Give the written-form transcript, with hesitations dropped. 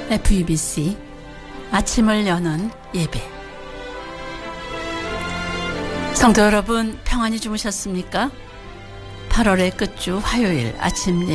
FEBC 아침을 여는 예배. 성도 여러분, 평안히 주무셨습니까? 8월의 끝주 화요일 아침 예배